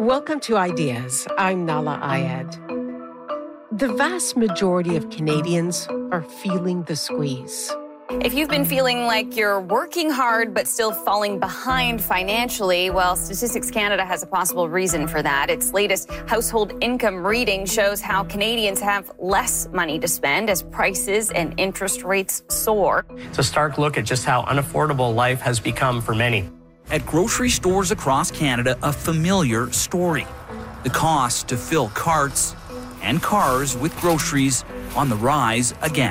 Welcome to Ideas. I'm Nahlah Ayed. The vast majority of Canadians are feeling the squeeze. If you've been feeling like you're working hard but still falling behind financially, well, Statistics Canada has a possible reason for that. Its latest household income reading shows how Canadians have less money to spend as prices and interest rates soar. It's a stark look at just how unaffordable life has become for many. At grocery stores across Canada, a familiar story. The cost to fill carts and cars with groceries on the rise again.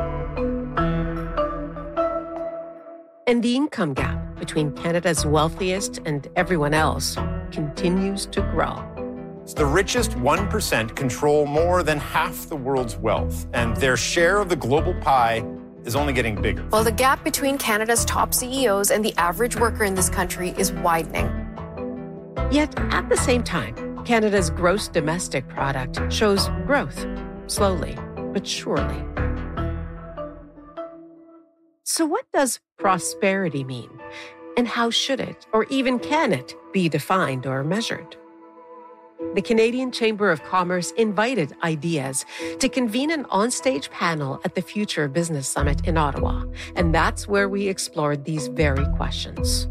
And the income gap between Canada's wealthiest and everyone else continues to grow. The richest 1% control more than half the world's wealth, and their share of the global pie is only getting bigger. While the gap between Canada's top CEOs and the average worker in this country is widening. Yet, at the same time, Canada's gross domestic product shows growth, slowly but surely. So what does prosperity mean? And how should it, or even can it, be defined or measured? The Canadian Chamber of Commerce invited Ideas to convene an onstage panel at the Future Business Summit in Ottawa, and that's where we explored these very questions.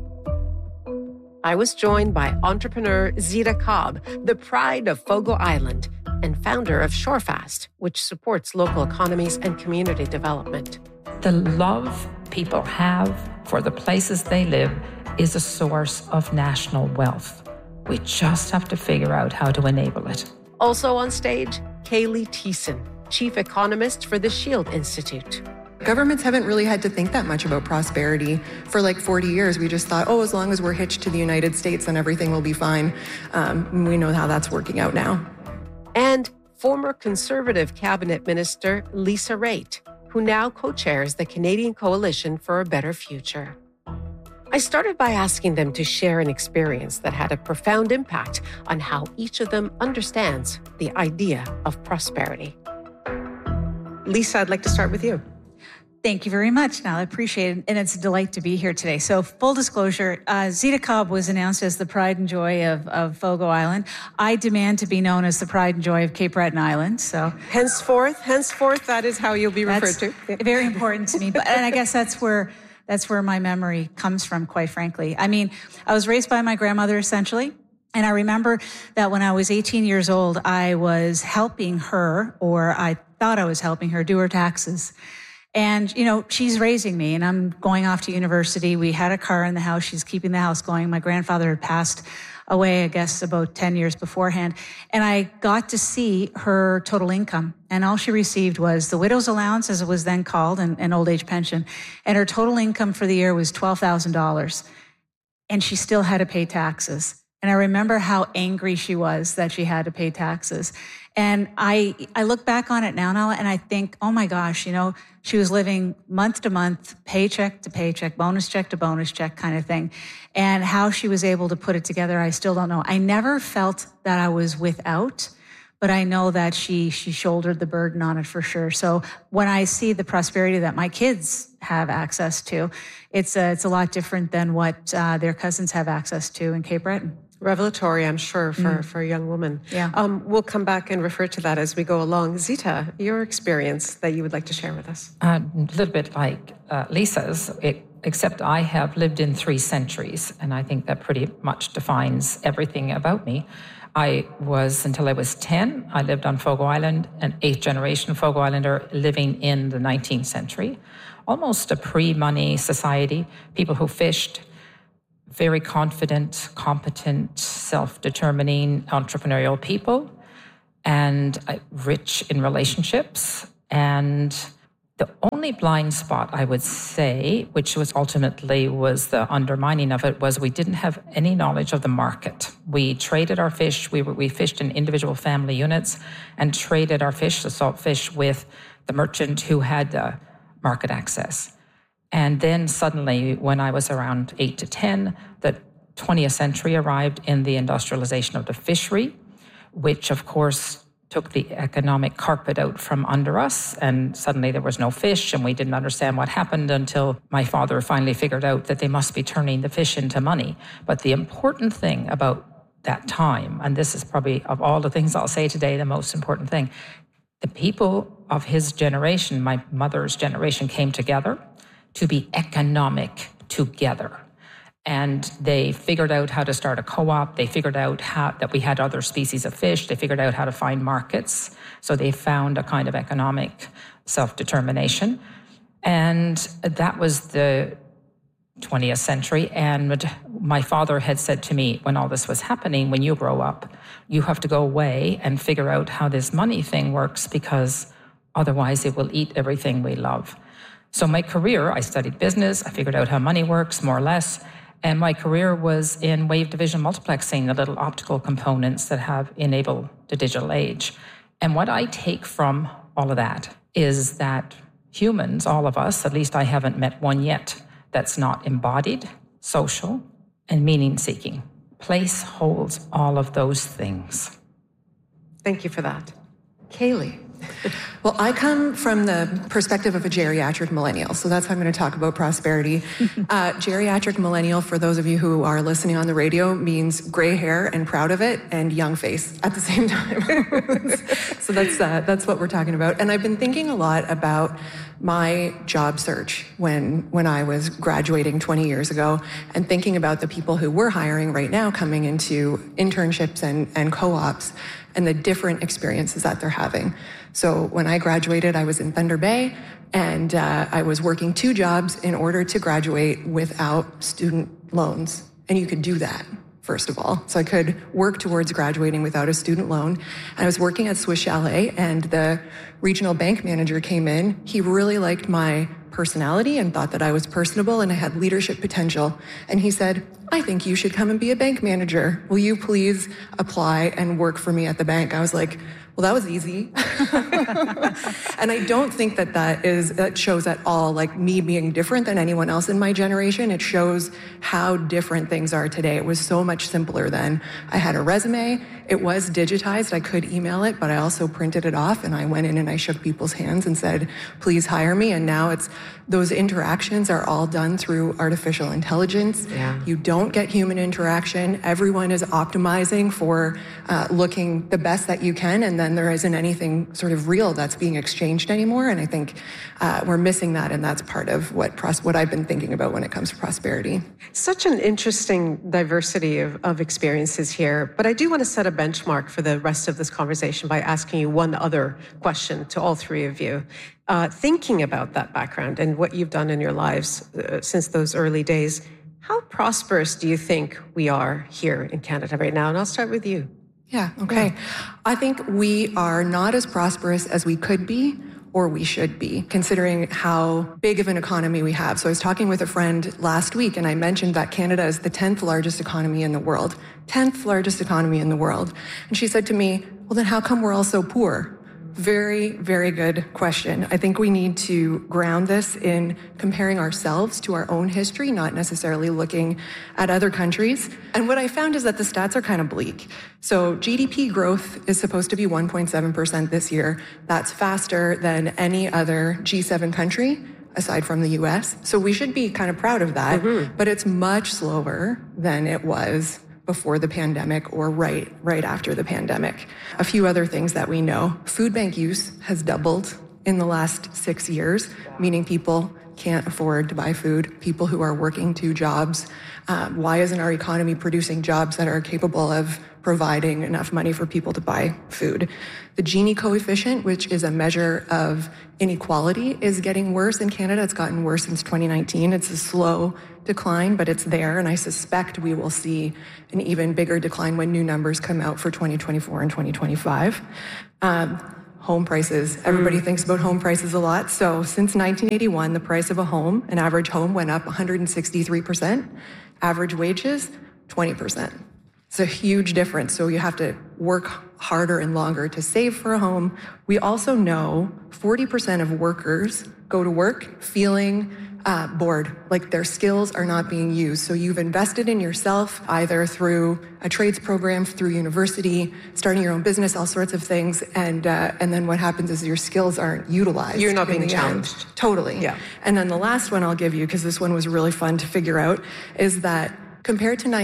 I was joined by entrepreneur Zita Cobb, the pride of Fogo Island, and founder of Shorefast, which supports local economies and community development. The love people have for the places they live is a source of national wealth. We just have to figure out how to enable it. Also on stage, Kaylee Thiessen, chief economist for the Shield Institute. Governments haven't really had to think that much about prosperity for like 40 years. We just thought, as long as we're hitched to the United States, then everything will be fine. We know how that's working out now. And former Conservative Cabinet Minister Lisa Raitt, who now co-chairs the Canadian Coalition for a Better Future. I started by asking them to share an experience that had a profound impact on how each of them understands the idea of prosperity. Lisa, I'd like to start with you. Thank you very much, Nahlah. I appreciate it, and it's a delight to be here today. So, full disclosure, Zita Cobb was announced as the pride and joy of Fogo Island. I demand to be known as the pride and joy of Cape Breton Island. So, henceforth, that is how you'll be referred to. Very important to me, and I guess that's where my memory comes from, quite frankly. I mean, I was raised by my grandmother, essentially. And I remember that when I was 18 years old, I was helping her, or I thought I was helping her, do her taxes. And, she's raising me, and I'm going off to university. We had a car in the house. She's keeping the house going. My grandfather had passed away, I guess, about 10 years beforehand. And I got to see her total income. And all she received was the widow's allowance, as it was then called, and an old age pension. And her total income for the year was $12,000. And she still had to pay taxes. And I remember how angry she was that she had to pay taxes. And I look back on it now, Nahlah, and I think, oh my gosh, she was living month to month, paycheck to paycheck, bonus check to bonus check kind of thing. And how she was able to put it together, I still don't know. I never felt that I was without, but I know that she shouldered the burden on it for sure. So when I see the prosperity that my kids have access to, it's a lot different than what their cousins have access to in Cape Breton. Revelatory, I'm sure, for a young woman. Yeah. We'll come back and refer to that as we go along. Zita, your experience that you would like to share with us? A little bit like Lisa's, except I have lived in 3 centuries, and I think that pretty much defines everything about me. Until I was 10, I lived on Fogo Island, an 8th-generation Fogo Islander living in the 19th century, almost a pre-money society, people who fished, very confident, competent, self-determining, entrepreneurial people, and rich in relationships. And the only blind spot, I would say, which was ultimately the undermining of it, was we didn't have any knowledge of the market. We traded our fish. We fished in individual family units and traded our fish, the salt fish, with the merchant who had market access. And then suddenly, when I was around 8 to 10, the 20th century arrived in the industrialization of the fishery, which, of course, took the economic carpet out from under us, and suddenly there was no fish, and we didn't understand what happened until my father finally figured out that they must be turning the fish into money. But the important thing about that time, and this is probably, of all the things I'll say today, the most important thing, the people of his generation, my mother's generation, came together to be economic together. And they figured out how to start a co-op. They figured out that we had other species of fish. They figured out how to find markets. So they found a kind of economic self-determination. And that was the 20th century. And my father had said to me when all this was happening, when you grow up, you have to go away and figure out how this money thing works, because otherwise it will eat everything we love. So my career, I studied business. I figured out how money works, more or less. And my career was in wave division multiplexing, the little optical components that have enabled the digital age. And what I take from all of that is that humans, all of us, at least I haven't met one yet, that's not embodied, social, and meaning-seeking. Place holds all of those things. Thank you for that. Kaylee. Well, I come from the perspective of a geriatric millennial, so that's how I'm going to talk about prosperity. Geriatric millennial, for those of you who are listening on the radio, means gray hair and proud of it, and young face at the same time. So that's what we're talking about. And I've been thinking a lot about my job search when I was graduating 20 years ago, and thinking about the people who we're hiring right now coming into internships and co-ops, and the different experiences that they're having. So when I graduated, I was in Thunder Bay, and I was working 2 jobs in order to graduate without student loans. And you could do that, first of all. So I could work towards graduating without a student loan. I was working at Swiss Chalet, and the regional bank manager came in. He really liked my personality and thought that I was personable and I had leadership potential. And he said, I think you should come and be a bank manager. Will you please apply and work for me at the bank? I was like, well, that was easy. And I don't think that shows at all like me being different than anyone else in my generation. It shows how different things are today. It was so much simpler then. I had a resume. It was digitized. I could email it, but I also printed it off, and I went in and I shook people's hands and said, please hire me. And now those interactions are all done through artificial intelligence. Yeah. You don't get human interaction. Everyone is optimizing for looking the best that you can, and then there isn't anything sort of real that's being exchanged anymore. And I think we're missing that, and that's part of what I've been thinking about when it comes to prosperity. Such an interesting diversity of experiences here, but I do want to set a benchmark for the rest of this conversation by asking you one other question to all three of you. Thinking about that background and what you've done in your lives since those early days, how prosperous do you think we are here in Canada right now? And I'll start with you. Yeah, okay. Yeah. I think we are not as prosperous as we could be or we should be, considering how big of an economy we have. So I was talking with a friend last week, and I mentioned that Canada is the 10th largest economy in the world. 10th largest economy in the world. And she said to me, well, then how come we're all so poor? Very, very good question. I think we need to ground this in comparing ourselves to our own history, not necessarily looking at other countries. And what I found is that the stats are kind of bleak. So GDP growth is supposed to be 1.7% this year. That's faster than any other G7 country, aside from the US. So we should be kind of proud of that, but it's much slower than it was before the pandemic or right after the pandemic. A few other things that we know. Food bank use has doubled in the last 6 years, meaning people can't afford to buy food, people who are working 2 jobs. Why isn't our economy producing jobs that are capable of providing enough money for people to buy food? The Gini coefficient, which is a measure of inequality, is getting worse in Canada. It's gotten worse since 2019. It's a slow decline, but it's there, and I suspect we will see an even bigger decline when new numbers come out for 2024 and 2025. Home prices. Everybody thinks about home prices a lot. So since 1981, the price of a home, an average home, went up 163%. Average wages, 20%. It's a huge difference. So you have to work harder and longer to save for a home. We also know 40% of workers go to work feeling bored, like their skills are not being used. So you've invested in yourself either through a trades program, through university, starting your own business, all sorts of things, and then what happens is your skills aren't utilized. You're not being challenged. Totally. Yeah. And then the last one I'll give you, because this one was really fun to figure out, is that Compared to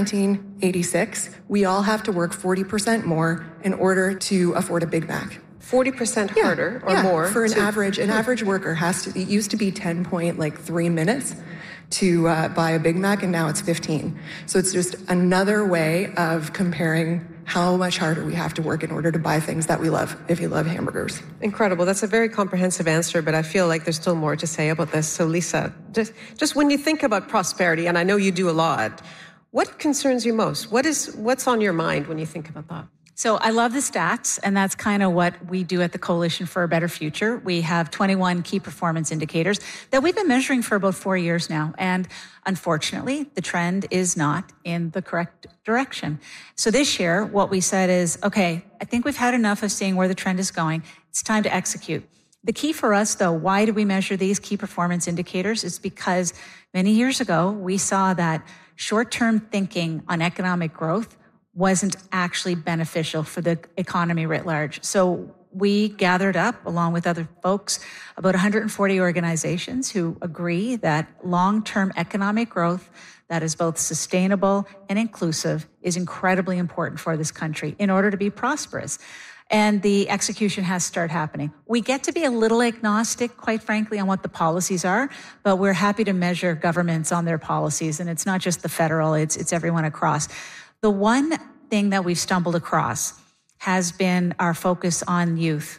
1986, we all have to work 40% more in order to afford a Big Mac. 40% harder or more? For an average worker it used to be 10.3 minutes to buy a Big Mac, and now it's 15. So it's just another way of comparing how much harder we have to work in order to buy things that we love, if you love hamburgers. Incredible. That's a very comprehensive answer, but I feel like there's still more to say about this. So Lisa, just when you think about prosperity, and I know you do a lot, what concerns you most? What's on your mind when you think about that? So I love the stats, and that's kind of what we do at the Coalition for a Better Future. We have 21 key performance indicators that we've been measuring for about 4 years now. And unfortunately, the trend is not in the correct direction. So this year, what we said is, okay, I think we've had enough of seeing where the trend is going. It's time to execute. The key for us, though, why do we measure these key performance indicators? Is because many years ago, we saw that short-term thinking on economic growth wasn't actually beneficial for the economy writ large. So we gathered up, along with other folks, about 140 organizations who agree that long-term economic growth that is both sustainable and inclusive is incredibly important for this country in order to be prosperous. And the execution has to start happening. We get to be a little agnostic, quite frankly, on what the policies are, but we're happy to measure governments on their policies. And it's not just the federal, it's everyone across. The one thing that we've stumbled across has been our focus on youth.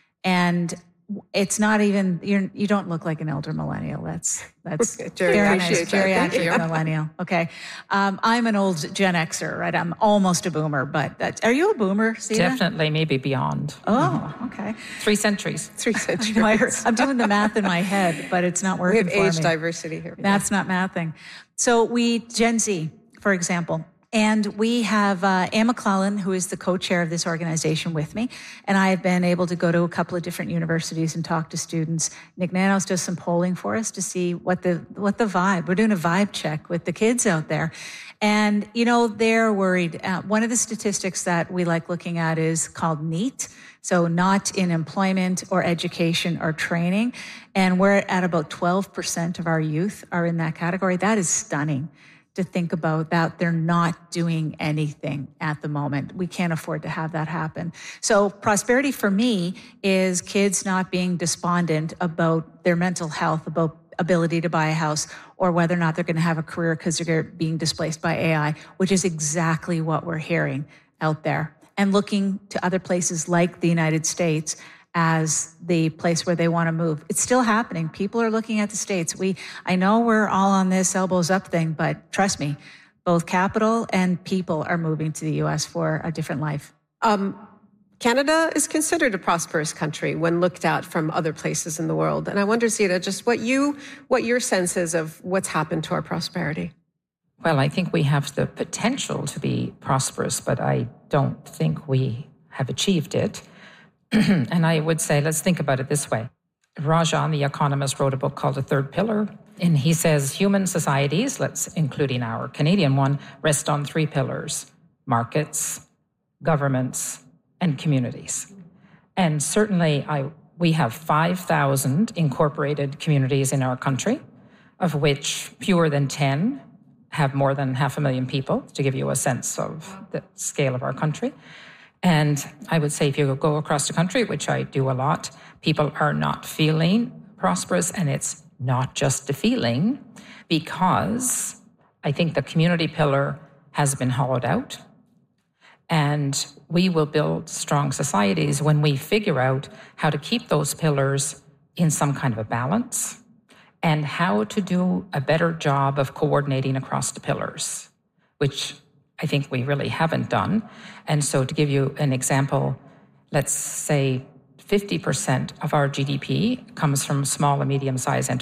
And it's not even, you don't look like an elder millennial. That's very nice. Geriatric millennial. Okay. I'm an old Gen Xer, right? I'm almost a boomer, but are you a boomer, Sina? Definitely, maybe beyond. Oh, okay. 3 centuries. 3 centuries. I'm doing the math in my head, but it's not working for me. We have age diversity here. That's not mathing. So Gen Z, for example, and we have Anne McClellan, who is the co-chair of this organization with me, and I have been able to go to a couple of different universities and talk to students. Nick Nanos does some polling for us to see what the vibe. We're doing a vibe check with the kids out there, and they're worried. One of the statistics that we like looking at is called NEET, so not in employment or education or training, and we're at about 12% of our youth are in that category. That is stunning. To think about that they're not doing anything at the moment. We can't afford to have that happen. So prosperity for me is kids not being despondent about their mental health, about ability to buy a house, or whether or not they're going to have a career because they're being displaced by AI, which is exactly what we're hearing out there. And looking to other places like the United States as the place where they want to move. It's still happening. People are looking at the States. I know we're all on this elbows up thing, but trust me, both capital and people are moving to the U.S. for a different life. Canada is considered a prosperous country when looked at from other places in the world. And I wonder, Zita, just what your sense is of what's happened to our prosperity. Well, I think we have the potential to be prosperous, but I don't think we have achieved it. And I would say, let's think about it this way. Rajan, the economist, wrote a book called The Third Pillar. And he says human societies, including our Canadian one, rest on 3 pillars: markets, governments, and communities. And certainly we have 5,000 incorporated communities in our country, of which fewer than 10 have more than 500,000 people, to give you a sense of the scale of our country. And I would say if you go across the country, which I do a lot, people are not feeling prosperous, and it's not just a feeling, because I think the community pillar has been hollowed out. And we will build strong societies when we figure out how to keep those pillars in some kind of a balance and how to do a better job of coordinating across the pillars, which I think we really haven't done. And so to give you an example, let's say 50% of our GDP comes from small and medium-sized enterprises.